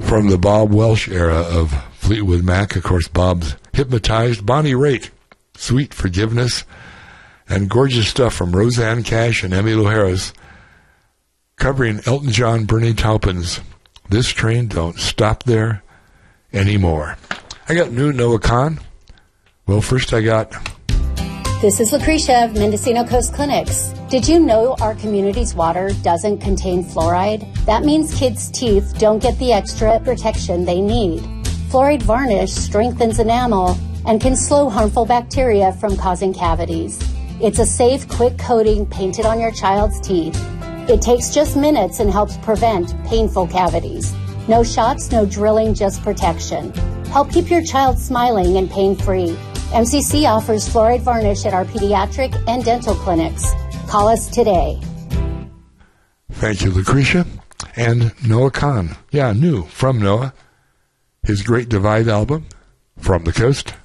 From the Bob Welsh era of Fleetwood Mac, of course, Bob's Hypnotized, Bonnie Raitt, Sweet Forgiveness, and gorgeous stuff from Roseanne Cash and Emmylou Harris, covering Elton John, Bernie Taupin's This Train Don't Stop There Anymore. I got new Noah Kahn. Well, first I got... This is Lucretia of Mendocino Coast Clinics. Did you know our community's water doesn't contain fluoride? That means kids' teeth don't get the extra protection they need. Fluoride varnish strengthens enamel and can slow harmful bacteria from causing cavities. It's a safe, quick coating painted on your child's teeth. It takes just minutes and helps prevent painful cavities. No shots, no drilling, just protection. Help keep your child smiling and pain-free. MCC offers fluoride varnish at our pediatric and dental clinics. Call us today. Thank you, Lucretia. And Noah Kahn. Yeah, new from Noah. His Great Divide album, From the Coast